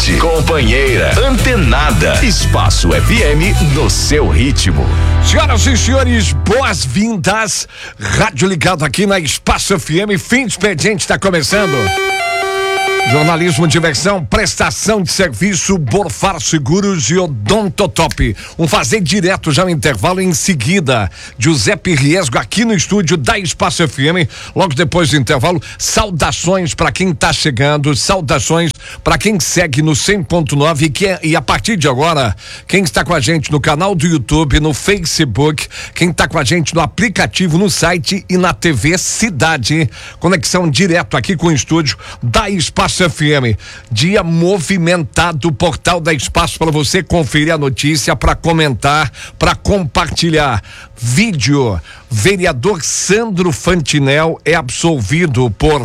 Ouvinte, companheira, antenada. Espaço FM no seu ritmo. Senhoras e senhores, boas-vindas. Rádio ligado aqui na Espaço FM. Fim de expediente está começando. Jornalismo, diversão, prestação de serviço, Borfar Seguros e Odontotop. Fazer direto já no intervalo, em seguida, Giuseppe Riesgo aqui no estúdio da Espaço FM. Logo depois do intervalo, saudações para quem tá chegando, saudações para quem segue no 100.9 e a partir de agora, quem está com a gente no canal do YouTube, no Facebook, quem está com a gente no aplicativo, no site e na TV Cidade. Conexão direto aqui com o estúdio da Espaço FM. Dia movimentado, portal da Espaço para você conferir a notícia, para comentar, para compartilhar. Vídeo: vereador Sandro Fantinel é absolvido por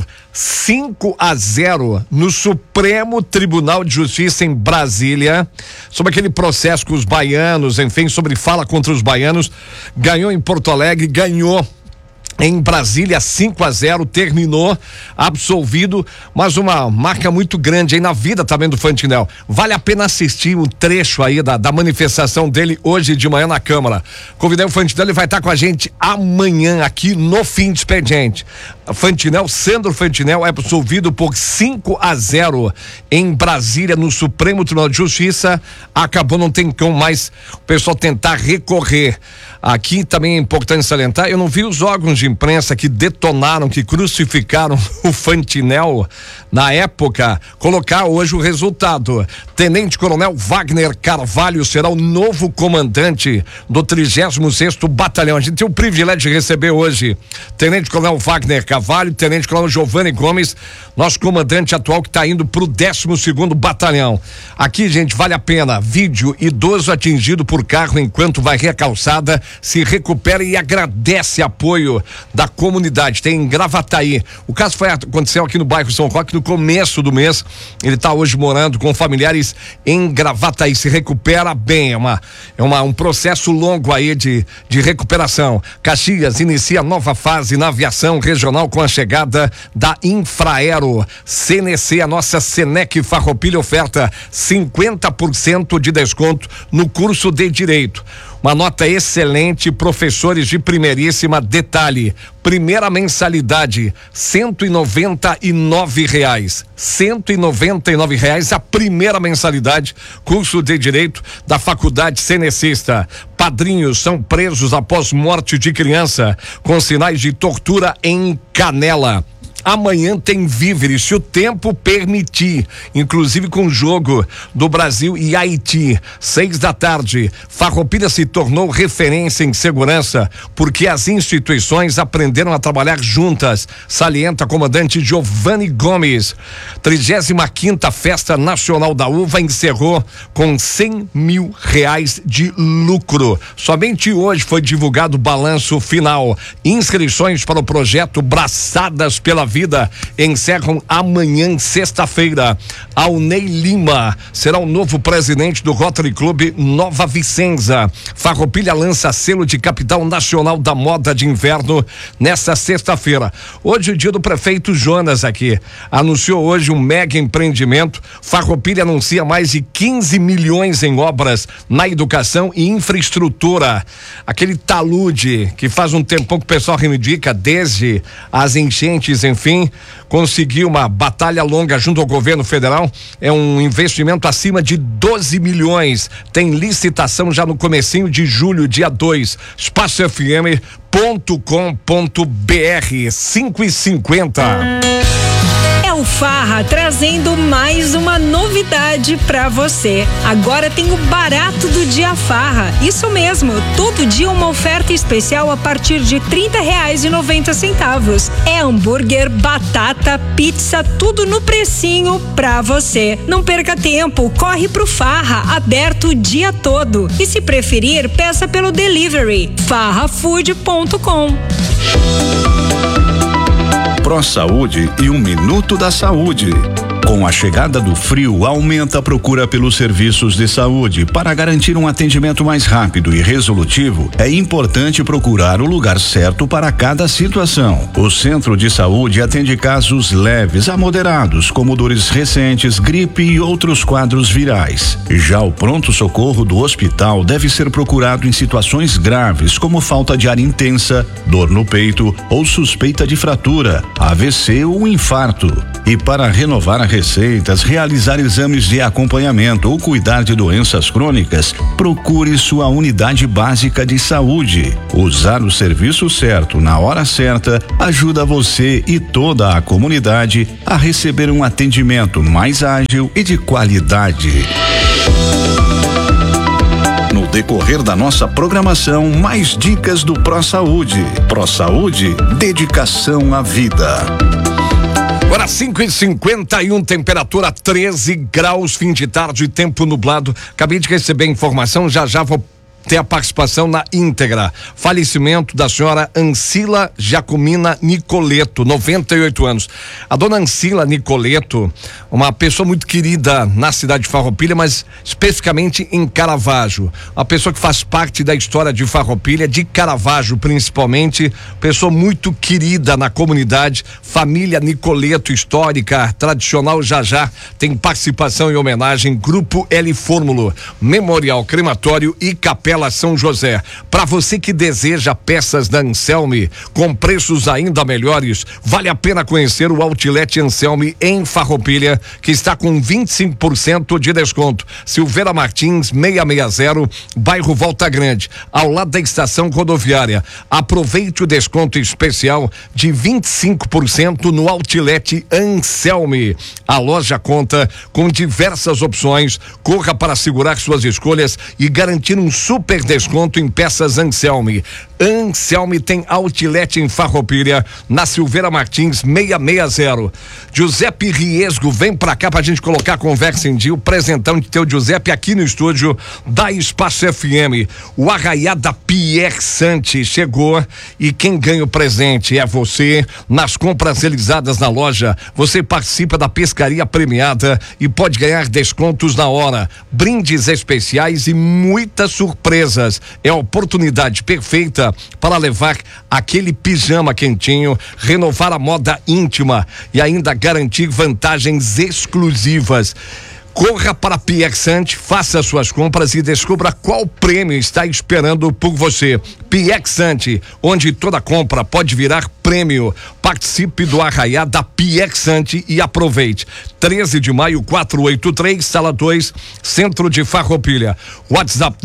5-0 no Supremo Tribunal de Justiça em Brasília, sobre aquele processo com os baianos, enfim, sobre fala contra os baianos. Ganhou em Porto Alegre, ganhou em Brasília 5-0, terminou absolvido, mas uma marca muito grande aí na vida também do Fantinel. Vale a pena assistir um trecho aí da manifestação dele hoje de manhã na Câmara. Convidei o Fantinel, ele vai estar com a gente amanhã aqui no Fim de Expediente. Fantinel, Sandro Fantinel é absolvido por 5-0 em Brasília no Supremo Tribunal de Justiça. Acabou, não tem como mais o pessoal tentar recorrer. Aqui também é importante salientar, eu não vi os órgãos de imprensa que detonaram, que crucificaram o Fantinel na época, colocar hoje o resultado. Tenente Coronel Wagner Carvalho será o novo comandante do 36º Batalhão. A gente tem o privilégio de receber hoje Tenente Coronel Wagner Carvalho, Tenente Coronel Giovanni Gomes, nosso comandante atual que está indo para o 12º Batalhão. Aqui, gente, vale a pena. Vídeo: idoso atingido por carro enquanto varria a calçada, se recupera e agradece apoio da comunidade. Tem em Gravataí. O caso aconteceu aqui no bairro São Roque no começo do mês. Ele está hoje morando com familiares em Gravataí. Se recupera bem. É um processo longo aí de recuperação. Caxias inicia nova fase na aviação regional com a chegada da Infraero. CNC, a nossa Senec Farroupilha, oferta 50% de desconto no curso de Direito. Uma nota excelente, professores de primeiríssima. Detalhe: primeira mensalidade R$199, R$199 a primeira mensalidade, curso de Direito da Faculdade Cenecista. Padrinhos são presos após morte de criança com sinais de tortura em Canela. Amanhã tem víveres, se o tempo permitir, inclusive com o jogo do Brasil e Haiti, 6h. Farroupilha se tornou referência em segurança porque as instituições aprenderam a trabalhar juntas, salienta comandante Giovanni Gomes. 35ª Festa Nacional da Uva encerrou com R$100 mil de lucro. Somente hoje foi divulgado o balanço final. Inscrições para o projeto Braçadas pela Vida encerram amanhã, sexta-feira. Alnei Lima será o novo presidente do Rotary Club Nova Vicenza. Farroupilha lança selo de capital nacional da moda de inverno nesta sexta-feira. Hoje é o dia do prefeito Jonas aqui. Anunciou hoje um mega empreendimento. Farroupilha anuncia mais de 15 milhões em obras na educação e infraestrutura. Aquele talude que faz um tempão que o pessoal reivindica, desde as enchentes, enfim, conseguiu uma batalha longa junto ao governo federal. É um investimento acima de 12 milhões. Tem licitação já no comecinho de julho, dia 2. EspaçoFM.com.br. 5h50. É o Farra trazendo mais uma novidade pra você. Agora tem o barato do dia Farra. Isso mesmo, todo dia uma oferta especial a partir de R$30,90. É hambúrguer, batata, pizza, tudo no precinho pra você. Não perca tempo, corre pro Farra, aberto o dia todo. E se preferir, peça pelo delivery. farrafood.com. Pró Saúde e 1 Minuto da Saúde. Com a chegada do frio, aumenta a procura pelos serviços de saúde. Para garantir um atendimento mais rápido e resolutivo, é importante procurar o lugar certo para cada situação. O Centro de Saúde atende casos leves a moderados, como dores recentes, gripe e outros quadros virais. Já o pronto-socorro do hospital deve ser procurado em situações graves, como falta de ar intensa, dor no peito ou suspeita de fratura, AVC ou infarto. E para renovar a receitas, realizar exames de acompanhamento ou cuidar de doenças crônicas, procure sua unidade básica de saúde. Usar o serviço certo na hora certa ajuda você e toda a comunidade a receber um atendimento mais ágil e de qualidade. No decorrer da nossa programação, mais dicas do ProSaúde. ProSaúde, dedicação à vida. Agora 5h51, temperatura 13 graus, fim de tarde, tempo nublado. Acabei de receber informação, já vou ter a participação na íntegra. Falecimento da senhora Ancila Jacomina Nicoleto, 98 anos. A dona Ancila Nicoleto, uma pessoa muito querida na cidade de Farroupilha, mas especificamente em Caravaggio. Uma pessoa que faz parte da história de Farroupilha, de Caravaggio principalmente, pessoa muito querida na comunidade. Família Nicoleto, histórica, tradicional, já tem participação e homenagem. Grupo L Fórmulo, Memorial Crematório e Capela São José. Para você que deseja peças da Anselme com preços ainda melhores, vale a pena conhecer o Outlet Anselme em Farroupilha, que está com 25% de desconto. Silveira Martins 660, bairro Volta Grande, ao lado da estação rodoviária. Aproveite o desconto especial de 25% no Outlet Anselme. A loja conta com diversas opções. Corra para segurar suas escolhas e garantir um super desconto em peças Anselme. Anselme tem outlet em Farroupilha, na Silveira Martins 660. Giuseppe Riesgo, vem pra cá pra gente colocar a conversa em dia. O presentão de teu Giuseppe aqui no estúdio da Espaço FM. O Arraiá da Pierre Sante chegou e quem ganha o presente é você. Nas compras realizadas na loja, você participa da pescaria premiada e pode ganhar descontos na hora, brindes especiais e muitas surpresas. É a oportunidade perfeita para levar aquele pijama quentinho, renovar a moda íntima e ainda garantir vantagens exclusivas. Corra para Pierre Sante, faça suas compras e descubra qual prêmio está esperando por você. Pierre Sante, onde toda compra pode virar prêmio. Participe do Arraiá da Pierre Sante e aproveite. 13 de maio, 483, sala 2, centro de Farroupilha. WhatsApp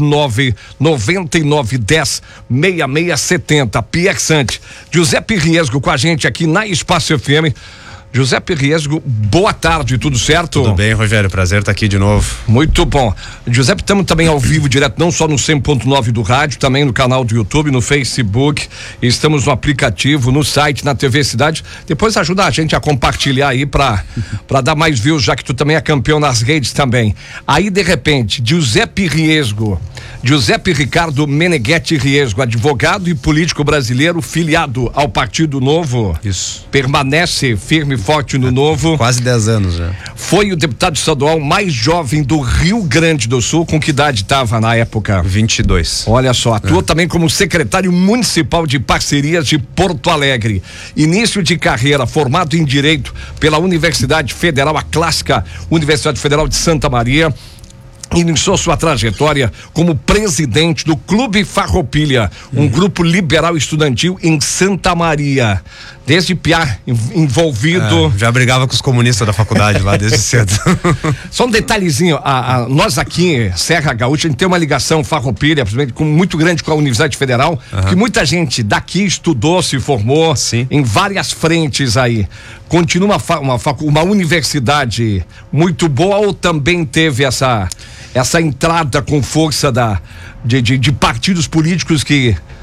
999106670. Pierre Sante. Giuseppe Riesgo com a gente aqui na Espaço FM. Giuseppe Riesgo, boa tarde, tudo certo? Tudo bem, Rogério, prazer estar aqui de novo. Muito bom. Giuseppe, estamos também ao vivo, direto, não só no 100.9 do rádio, também no canal do YouTube, no Facebook, estamos no aplicativo, no site, na TV Cidade. Depois ajuda a gente a compartilhar aí pra dar mais views, já que tu também é campeão nas redes também. Aí, de repente, Giuseppe Riesgo, Giuseppe Ricardo Meneghetti Riesgo, advogado e político brasileiro, filiado ao Partido Novo. Isso. Permanece firme e forte no Novo. Quase 10 anos já. Foi o deputado estadual mais jovem do Rio Grande do Sul. Com que idade estava na época? 22. Olha só, atua também como secretário municipal de parcerias de Porto Alegre. Início de carreira, formado em Direito pela Universidade Federal, a clássica Universidade Federal de Santa Maria. Iniciou sua trajetória como presidente do Clube Farroupilha, um grupo liberal estudantil em Santa Maria. Desde piá envolvido. Já brigava com os comunistas da faculdade lá desde cedo. Só um detalhezinho, nós aqui, Serra Gaúcha, a gente tem uma ligação Farroupilha, muito grande com a Universidade Federal, que muita gente daqui estudou, se formou. Sim. Em várias frentes aí. Continua uma universidade muito boa ou também teve essa entrada com força de partidos políticos que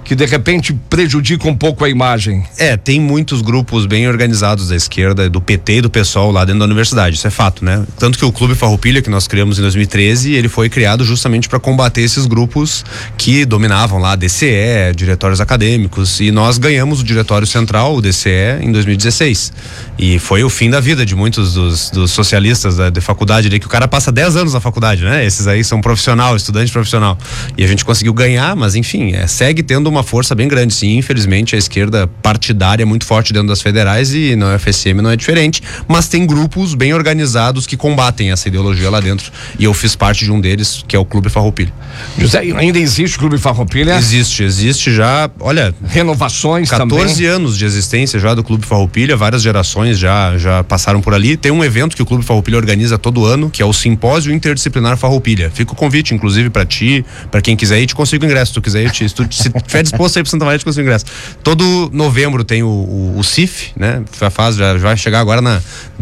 que de repente prejudica um pouco a imagem. Tem muitos grupos bem organizados da esquerda, do PT e do PSOL lá dentro da universidade, isso é fato, né? Tanto que o Clube Farroupilha, que nós criamos em 2013, ele foi criado justamente para combater esses grupos que dominavam lá, DCE, diretórios acadêmicos, e nós ganhamos o diretório central, o DCE, em 2016. E foi o fim da vida de muitos dos socialistas da faculdade ali, que o cara passa 10 anos na faculdade, né? Esses aí são profissional, estudante profissional. E a gente conseguiu ganhar, mas enfim, segue tendo uma força bem grande, sim. Infelizmente a esquerda partidária é muito forte dentro das federais e no FSM não é diferente, mas tem grupos bem organizados que combatem essa ideologia lá dentro, e eu fiz parte de um deles, que é o Clube Farroupilha. José, ainda existe o Clube Farroupilha? Existe já, olha, renovações 14 também. anos de existência já do Clube Farroupilha, várias gerações já passaram por ali. Tem um evento que o Clube Farroupilha organiza todo ano, que é o Simpósio Interdisciplinar Farroupilha. Fica o convite, inclusive, para ti, para quem quiser ir, te consigo ingresso, se tu quiser ir, se tiver disposto a ir para Santa Maria, te consigo ingresso. Todo novembro tem o CIF, né? Já vai chegar agora na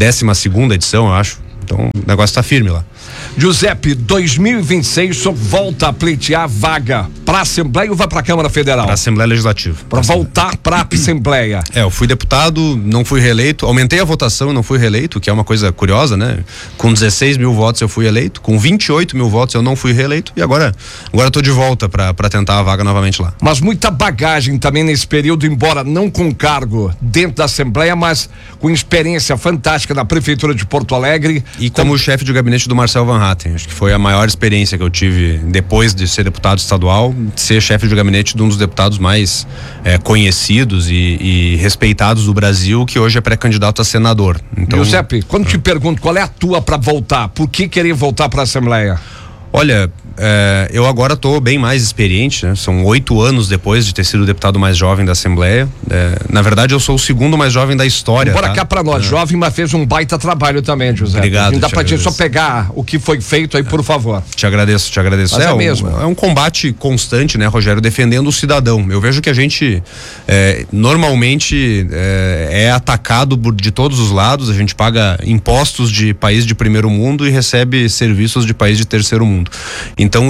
12ª edição, eu acho. Então o negócio tá firme lá. Giuseppe, 2026 só volta a pleitear vaga para a Assembleia ou vai para a Câmara Federal? Para a Assembleia Legislativa. Para voltar para a Assembleia. Eu fui deputado, não fui reeleito, aumentei a votação e não fui reeleito, que é uma coisa curiosa, né? Com 16 mil votos eu fui eleito, com 28 mil votos eu não fui reeleito, e agora tô de volta para tentar a vaga novamente lá. Mas muita bagagem também nesse período, embora não com cargo dentro da Assembleia, mas com experiência fantástica na Prefeitura de Porto Alegre. E como chefe de gabinete do Marcel Van Hatten, acho que foi a maior experiência que eu tive depois de ser deputado estadual, ser chefe de gabinete de um dos deputados mais conhecidos e respeitados do Brasil, que hoje é pré-candidato a senador. Então, Giuseppe, quando te pergunto qual é a tua para voltar, por que querer voltar para a Assembleia? Olha, eu agora estou bem mais experiente, né? São 8 anos depois de ter sido o deputado mais jovem da Assembleia. Na verdade, eu sou o segundo mais jovem da história. Bora cá pra nós, jovem, mas fez um baita trabalho também, José. Obrigado. Não dá pra gente só pegar o que foi feito aí, por favor. Te agradeço. Mas mesmo. É um combate constante, né, Rogério, defendendo o cidadão. Eu vejo que a gente normalmente é atacado de todos os lados, a gente paga impostos de país de primeiro mundo e recebe serviços de país de terceiro mundo. Então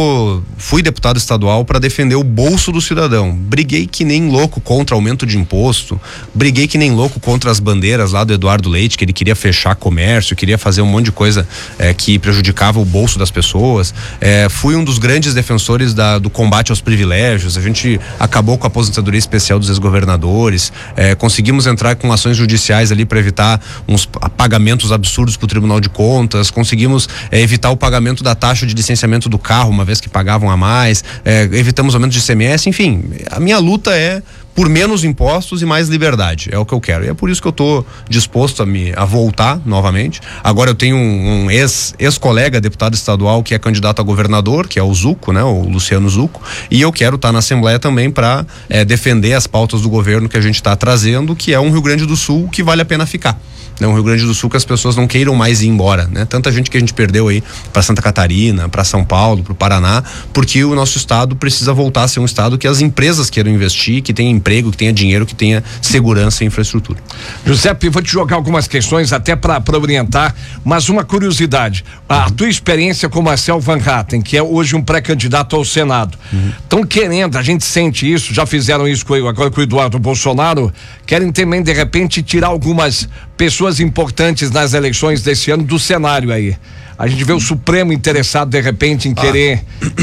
fui deputado estadual para defender o bolso do cidadão. Briguei que nem louco contra aumento de imposto, briguei que nem louco contra as bandeiras lá do Eduardo Leite, que ele queria fechar comércio, queria fazer um monte de coisa que prejudicava o bolso das pessoas. Fui um dos grandes defensores do combate aos privilégios. A gente acabou com a aposentadoria especial dos ex-governadores, conseguimos entrar com ações judiciais ali para evitar uns pagamentos absurdos para o Tribunal de Contas, conseguimos evitar o pagamento da taxa de licenciamento do carro, uma vez que pagavam a mais, evitamos aumento de ICMS, enfim, a minha luta é por menos impostos e mais liberdade, é o que eu quero, e é por isso que eu estou disposto a voltar novamente. Agora eu tenho um ex-colega deputado estadual que é candidato a governador, que é o Zucco, né, o Luciano Zucco, e eu quero estar na Assembleia também para defender as pautas do governo que a gente está trazendo, que é um Rio Grande do Sul que vale a pena ficar. Um Rio Grande do Sul que as pessoas não queiram mais ir embora, né? Tanta gente que a gente perdeu aí para Santa Catarina, para São Paulo, para o Paraná, porque o nosso estado precisa voltar a ser um estado que as empresas queiram investir, que tenha emprego, que tenha dinheiro, que tenha segurança e infraestrutura. Giuseppe, vou te jogar algumas questões até para orientar, mas uma curiosidade, a tua experiência com Marcel Van Hatten, que é hoje um pré-candidato ao Senado, estão querendo, a gente sente isso, já fizeram isso agora com o Eduardo Bolsonaro, querem também de repente tirar algumas pessoas importantes nas eleições desse ano do cenário aí. A gente vê o Supremo interessado de repente em querer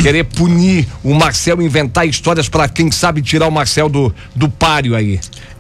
punir o Marcel, inventar histórias para quem sabe tirar o Marcel do páreo aí.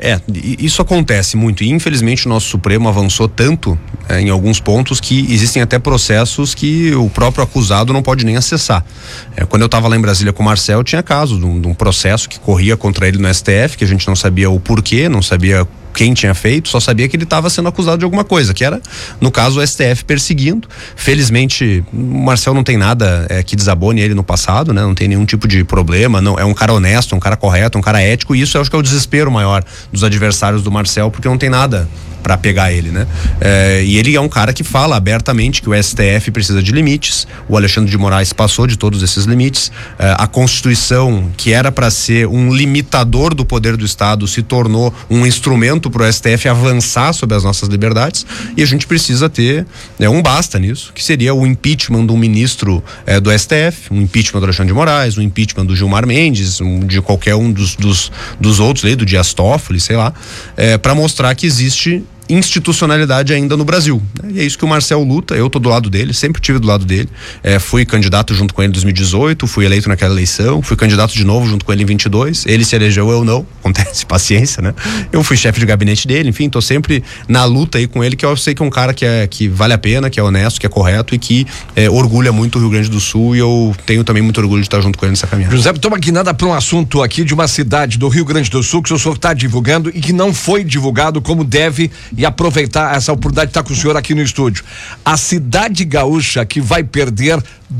Isso acontece muito e infelizmente o nosso Supremo avançou tanto em alguns pontos que existem até processos que o próprio acusado não pode nem acessar. Quando eu estava lá em Brasília com o Marcel, tinha caso de um processo que corria contra ele no STF, que a gente não sabia o porquê, não sabia quem tinha feito, só sabia que ele estava sendo acusado de alguma coisa, que era, no caso, o STF perseguindo. Felizmente, o Marcel não tem nada que desabone ele no passado, né? Não tem nenhum tipo de problema, não, é um cara honesto, um cara correto, um cara ético, e isso eu acho que é o desespero maior dos adversários do Marcel, porque não tem nada pra pegar ele, né? E ele é um cara que fala abertamente que o STF precisa de limites. O Alexandre de Moraes passou de todos esses limites. A Constituição, que era para ser um limitador do poder do Estado, se tornou um instrumento para o STF avançar sobre as nossas liberdades, e a gente precisa ter um basta nisso, que seria o impeachment de um ministro do STF, um impeachment do Alexandre de Moraes, um impeachment do Gilmar Mendes, de qualquer um dos outros aí, do Dias Toffoli, sei lá, para mostrar que existe institucionalidade ainda no Brasil, né? E é isso que o Marcel luta. Eu tô do lado dele, sempre tive do lado dele, fui candidato junto com ele em 2018, fui eleito naquela eleição, fui candidato de novo junto com ele em 22, ele se elegeu, eu não, acontece, paciência, né? Eu fui chefe de gabinete dele, enfim, tô sempre na luta aí com ele, que eu sei que é um cara que vale a pena, que é honesto, que é correto e que orgulha muito o Rio Grande do Sul, e eu tenho também muito orgulho de estar junto com ele nessa caminhada. José, toma aqui nada para um assunto aqui de uma cidade do Rio Grande do Sul que o senhor está divulgando e que não foi divulgado como deve, e aproveitar essa oportunidade de estar com o senhor aqui no estúdio. A cidade gaúcha que vai perder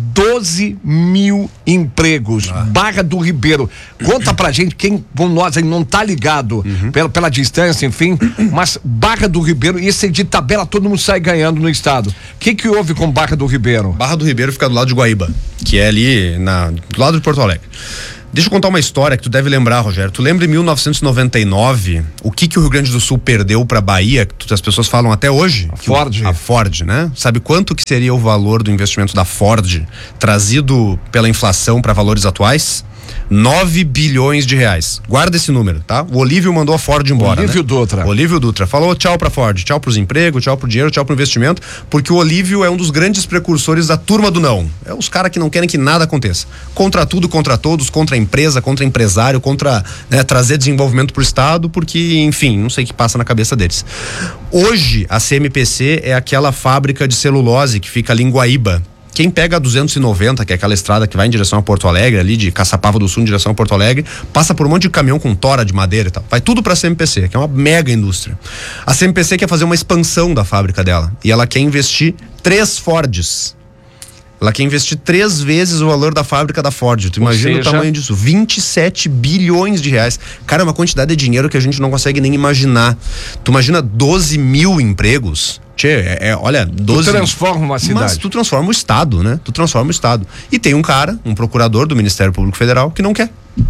12 mil empregos. Barra do Ribeiro. Conta pra gente, quem com nós aí não tá ligado pela distância, enfim, mas Barra do Ribeiro, e esse de tabela todo mundo sai ganhando no estado. O que houve com Barra do Ribeiro? Barra do Ribeiro fica do lado de Guaíba, que é ali do lado de Porto Alegre. Deixa eu contar uma história que tu deve lembrar, Rogério. Tu lembra em 1999 o que o Rio Grande do Sul perdeu pra Bahia, que as pessoas falam até hoje? A Ford, né? Sabe quanto que seria o valor do investimento da Ford trazido pela inflação para valores atuais? 9 bilhões de reais. Guarda esse número, tá? O Olívio mandou a Ford embora. Olívio Dutra falou tchau pra Ford, tchau pros empregos, tchau pro dinheiro, tchau pro investimento, porque o Olívio é um dos grandes precursores da turma do não. É os caras que não querem que nada aconteça. Contra tudo, contra todos, contra a empresa, contra empresário, contra trazer desenvolvimento pro estado, porque, enfim, não sei o que passa na cabeça deles. Hoje, a CMPC é aquela fábrica de celulose que fica ali em Guaíba. Quem pega a 290, que é aquela estrada que vai em direção a Porto Alegre, ali de Caçapava do Sul em direção a Porto Alegre, passa por um monte de caminhão com tora de madeira e tal. Vai tudo pra CMPC, que é uma mega indústria. A CMPC quer fazer uma expansão da fábrica dela e ela quer investir 3 Fords. Ela quer investir 3 vezes o valor da fábrica da Ford. Tu imagina o tamanho disso? 27 bilhões de reais. Cara, é uma quantidade de dinheiro que a gente não consegue nem imaginar. Tu imagina 12 mil empregos? Olha, 12... Tu transforma uma cidade. Mas tu transforma o estado, né? Tu transforma o estado. E tem um cara, um procurador do Ministério Público Federal, que não quer.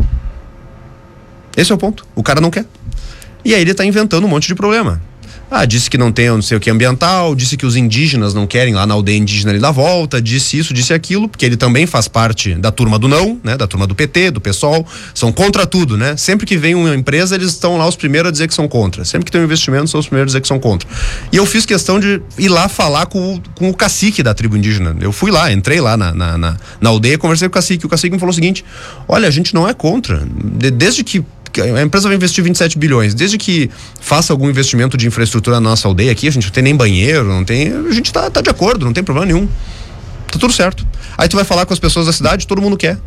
Esse é o ponto. O cara não quer. E aí ele tá inventando um monte de problema. Disse que não tem não sei o que ambiental, disse que os indígenas não querem lá na aldeia indígena ali da volta, disse isso, disse aquilo, porque ele também faz parte da turma do não, né? Da turma do PT, do PSOL, são contra tudo, né? Sempre que vem uma empresa, eles estão lá os primeiros a dizer que são contra. Sempre que tem um investimento, são os primeiros a dizer que são contra. E eu fiz questão de ir lá falar com o cacique da tribo indígena. Eu fui lá, entrei lá na aldeia, conversei com o cacique me falou o seguinte: olha, a gente não é contra. Desde que a empresa vai investir 27 bilhões. Desde que faça algum investimento de infraestrutura na nossa aldeia aqui, a gente não tem nem banheiro, não tem, a gente tá de acordo, não tem problema nenhum. Tá tudo certo. Aí tu vai falar com as pessoas da cidade, todo mundo quer.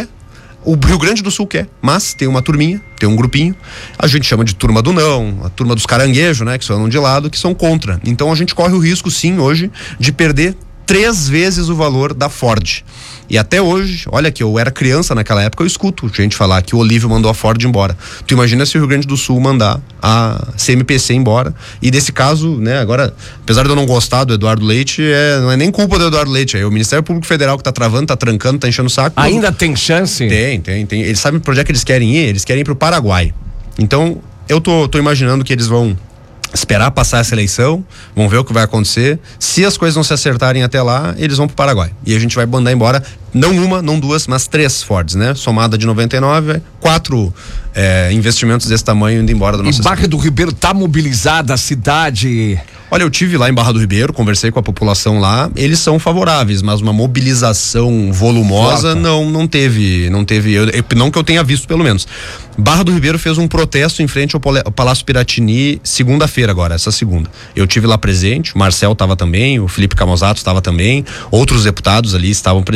O Rio Grande do Sul quer, mas tem uma turminha, tem um grupinho, a gente chama de turma do não, a turma dos caranguejos, né, que são de lado, que são contra. Então a gente corre o risco, sim, hoje, de perder 3 vezes o valor da Ford. E até hoje, olha que eu era criança naquela época, eu escuto gente falar que o Olívio mandou a Ford embora. Tu imagina se o Rio Grande do Sul mandar a CMPC embora. E desse caso, né, agora, apesar de eu não gostar do Eduardo Leite, não é nem culpa do Eduardo Leite, é o Ministério Público Federal que tá travando, tá trancando, tá enchendo o saco. Ainda tem chance? Tem. Eles sabem pro onde é que eles querem ir? Eles querem ir pro Paraguai. Então, eu tô imaginando que eles vão esperar passar essa eleição, vão ver o que vai acontecer. Se as coisas não se acertarem até lá, eles vão pro Paraguai. E a gente vai mandar embora, não uma, não 2, mas 3 Fords, né? Somada de 99, 4 investimentos desse tamanho indo embora da nossa cidade. E Barra do Ribeiro tá mobilizada, a cidade... Olha, eu tive lá em Barra do Ribeiro, conversei com a população lá, eles são favoráveis, mas uma mobilização volumosa não teve, não que eu tenha visto pelo menos. Barra do Ribeiro fez um protesto em frente ao Palácio Piratini segunda-feira agora, essa segunda. Eu tive lá presente, o Marcel estava também, o Felipe Camozato estava também, outros deputados ali estavam presentes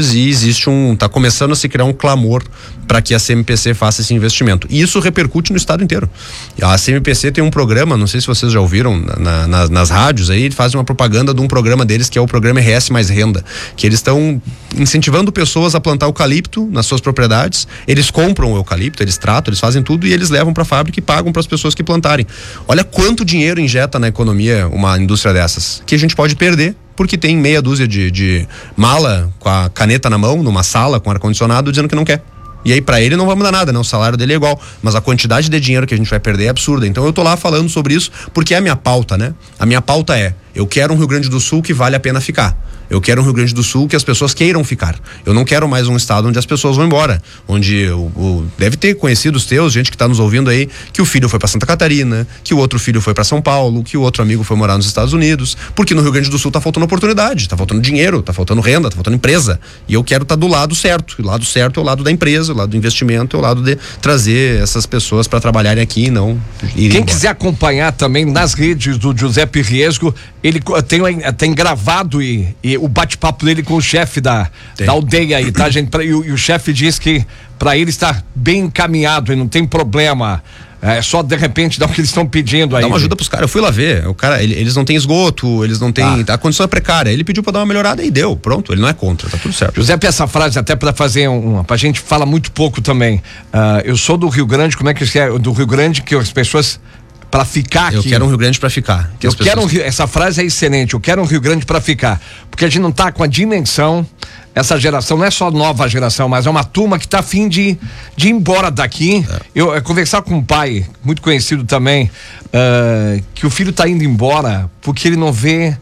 diferentes e tá começando a se criar um clamor para que a CMPC faça esse investimento. E isso repercute no estado inteiro. A CMPC tem um programa, não sei se vocês já ouviram nas rádios aí, fazem uma propaganda de um programa deles que é o programa RS Mais Renda, que eles estão incentivando pessoas a plantar eucalipto nas suas propriedades. Eles compram o eucalipto, eles tratam, eles fazem tudo e eles levam para a fábrica e pagam para as pessoas que plantarem. Olha quanto dinheiro injeta na economia uma indústria dessas, que a gente pode perder porque tem meia dúzia de mala com a caneta na mão, numa sala com ar-condicionado, dizendo que não quer. E aí pra ele não vai mudar nada, né? O salário dele é igual, mas a quantidade de dinheiro que a gente vai perder é absurda. Então eu tô lá falando sobre isso porque é a minha pauta, né? A minha pauta é, eu quero um Rio Grande do Sul que vale a pena ficar. Eu quero um Rio Grande do Sul que as pessoas queiram ficar. Eu não quero mais um estado onde as pessoas vão embora. Onde deve ter conhecidos teus, gente que tá nos ouvindo aí, que o filho foi para Santa Catarina, que o outro filho foi para São Paulo, que o outro amigo foi morar nos Estados Unidos, porque no Rio Grande do Sul tá faltando oportunidade, tá faltando dinheiro, tá faltando renda, tá faltando empresa. E eu quero estar do lado certo. E o lado certo é o lado da empresa, o lado do investimento, é o lado de trazer essas pessoas para trabalharem aqui e não irem Quem embora. quiser acompanhar também nas redes do Giuseppe Riesgo, ele tem gravado e o bate-papo dele com o chefe da aldeia aí, tá, gente? E o chefe diz que para ele está bem encaminhado e não tem problema. É só de repente dar o que eles estão pedindo aí. Dá uma ajuda pros caras. Eu fui lá ver. O cara, eles não têm esgoto, eles não têm. A condição é precária. Ele pediu pra dar uma melhorada e deu. Pronto, ele não é contra, tá tudo certo. Giuseppe, essa frase até pra fazer pra gente fala muito pouco também. Eu sou do Rio Grande, como é que é? Do Rio Grande que as pessoas. Para ficar aqui. Eu quero um Rio Grande para ficar. Essa frase é excelente. Eu quero um Rio Grande para ficar, porque a gente não tá com a dimensão. Essa geração não é só nova geração, mas é uma turma que tá a fim de ir embora daqui. Eu conversar com um pai muito conhecido também, que o filho tá indo embora porque ele não vê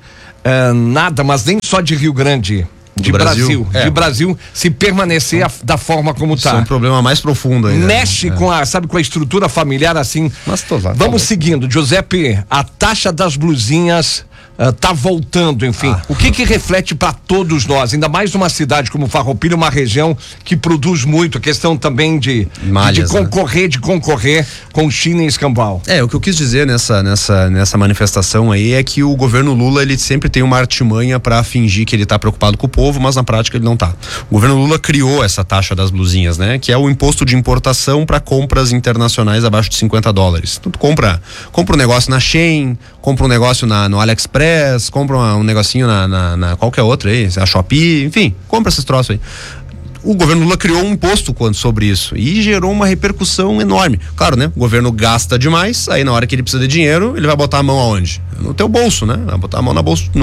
nada, mas nem só de Rio Grande. De Brasil. De Brasil, se permanecer da forma como tá. Isso é um problema mais profundo ainda. Mexe com a estrutura familiar assim. Mas tô lá. Vamos seguindo, Giuseppe, a taxa das blusinhas tá voltando, enfim. O que reflete para todos nós, ainda mais numa cidade como Farroupilha, uma região que produz muito, a questão também de concorrer com China e Escambau. O que eu quis dizer nessa manifestação aí é que o governo Lula, ele sempre tem uma artimanha para fingir que ele tá preocupado com o povo, mas na prática ele não tá. O governo Lula criou essa taxa das blusinhas, né? Que é o imposto de importação para compras internacionais abaixo de $50. Então tu compra um negócio na Shein, compra um negócio no AliExpress, compra um negocinho na qualquer outra aí, a Shopee, enfim, compra esses troços aí. O governo Lula criou um imposto sobre isso e gerou uma repercussão enorme. Claro, né? O governo gasta demais, aí na hora que ele precisa de dinheiro, ele vai botar a mão aonde? No teu bolso, né? Vai botar a mão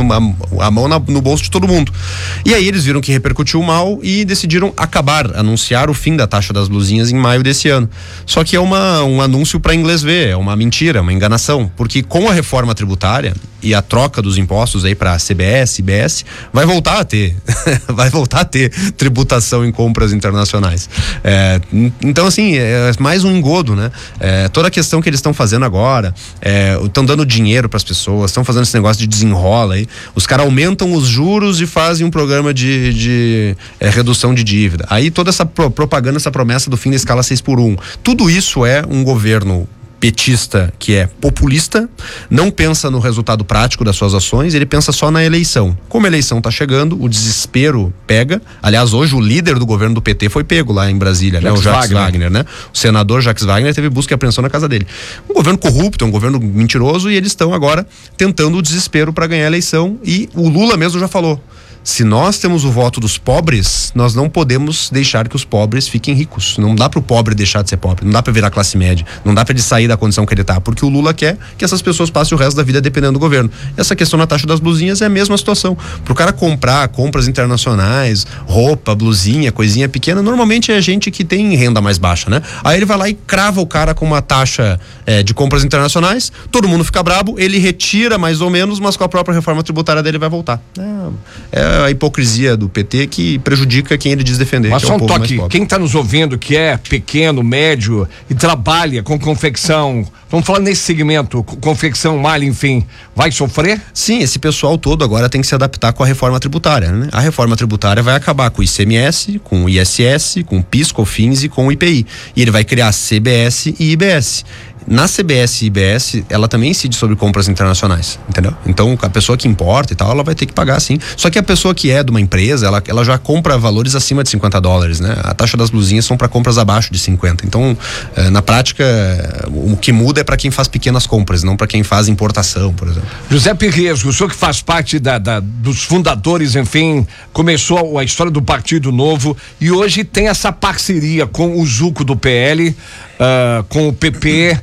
no bolso de todo mundo. E aí eles viram que repercutiu mal e decidiram anunciar o fim da taxa das blusinhas em maio desse ano. Só que é um anúncio para inglês ver, é uma mentira, uma enganação, porque com a reforma tributária e a troca dos impostos aí para CBS, IBS, vai voltar a ter tributação em compras internacionais. Então assim, é mais um engodo, né? Toda a questão que eles estão fazendo agora, estão dando dinheiro para as pessoas, estão fazendo esse negócio de desenrola aí, os caras aumentam os juros e fazem um programa de redução de dívida. Aí toda essa propaganda, essa promessa do fim da escala 6x1, tudo isso é um governo petista que é populista, não pensa no resultado prático das suas ações, ele pensa só na eleição. Como a eleição tá chegando, o desespero pega. Aliás, hoje o líder do governo do PT foi pego lá em Brasília, né? O Jacques Wagner, né? O senador Jacques Wagner teve busca e apreensão na casa dele. Um governo corrupto, um governo mentiroso, e eles estão agora tentando o desespero para ganhar a eleição, e o Lula mesmo já falou: se nós temos o voto dos pobres, nós não podemos deixar que os pobres fiquem ricos. Não dá para o pobre deixar de ser pobre, não dá para virar classe média, não dá para ele sair da condição que ele tá, porque o Lula quer que essas pessoas passem o resto da vida dependendo do governo. Essa questão na taxa das blusinhas é a mesma situação. Pro cara comprar compras internacionais, roupa, blusinha, coisinha pequena, normalmente é gente que tem renda mais baixa, né? Aí ele vai lá e crava o cara com uma taxa de compras internacionais, todo mundo fica brabo, ele retira mais ou menos, mas com a própria reforma tributária dele vai voltar. É a hipocrisia do PT que prejudica quem ele diz defender. Mas que é só um toque, quem está nos ouvindo que é pequeno, médio e trabalha com confecção, vamos falar nesse segmento, confecção, malha, enfim, vai sofrer? Sim, esse pessoal todo agora tem que se adaptar com a reforma tributária, né? A reforma tributária vai acabar com o ICMS, com o ISS, com o PIS, COFINS e com o IPI. E ele vai criar CBS e IBS. Na CBS e IBS, ela também incide sobre compras internacionais, entendeu? Então, a pessoa que importa e tal, ela vai ter que pagar sim. Só que a pessoa que é de uma empresa, ela já compra valores acima de $50, né? A taxa das blusinhas são para compras abaixo de 50. Então, na prática, o que muda é para quem faz pequenas compras, não para quem faz importação, por exemplo. José Pirresco, o senhor que faz parte dos fundadores, enfim, começou a história do Partido Novo e hoje tem essa parceria com o Zuco do PL, com o PP,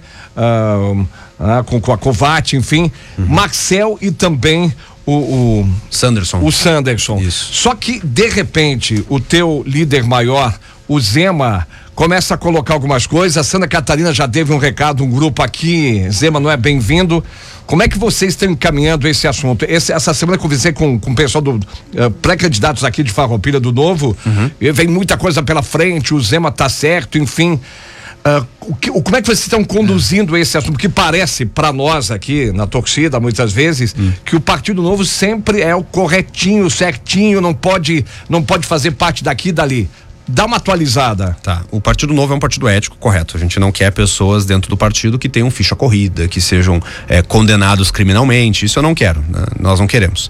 com a Covat, enfim, Marcel e também o Sanderson. O Sanderson. Isso. Só que, de repente, o teu líder maior, o Zema, começa a colocar algumas coisas. A Santa Catarina já teve um recado, um grupo aqui, Zema não é bem-vindo. Como é que vocês estão encaminhando esse assunto? Essa semana eu conversei com o pessoal do pré-candidatos aqui de Farroupilha do Novo, e vem muita coisa pela frente, o Zema tá certo, enfim. Como é que vocês estão conduzindo esse assunto? Porque parece para nós aqui na torcida muitas vezes que o Partido Novo sempre é o corretinho, certinho, não pode fazer parte daqui e dali. Dá uma atualizada. Tá, o Partido Novo é um partido ético, correto. A gente não quer pessoas dentro do partido que tenham ficha corrida, que sejam condenados criminalmente. Isso eu não quero, né? Nós não queremos.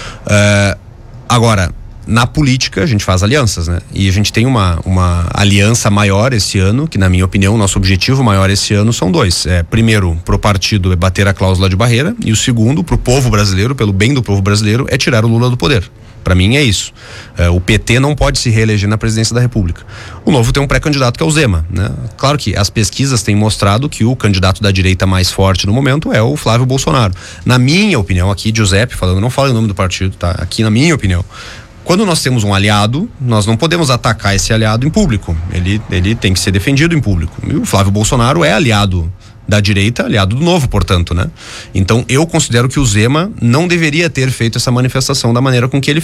Agora, na política a gente faz alianças, né? E a gente tem uma aliança maior esse ano, que na minha opinião, nosso objetivo maior esse ano são dois. Primeiro, pro partido é bater a cláusula de barreira, e o segundo, pro povo brasileiro, pelo bem do povo brasileiro, é tirar o Lula do poder. Para mim é isso. O PT não pode se reeleger na presidência da República. O Novo tem um pré-candidato que é o Zema, né? Claro que as pesquisas têm mostrado que o candidato da direita mais forte no momento é o Flávio Bolsonaro. Na minha opinião, aqui, Giuseppe falando, não falo em nome do partido, tá? Aqui na minha opinião, quando nós temos um aliado, nós não podemos atacar esse aliado em público. Ele tem que ser defendido em público. E o Flávio Bolsonaro é aliado da direita, aliado do Novo, portanto, né? Então, eu considero que o Zema não deveria ter feito essa manifestação da maneira com que ele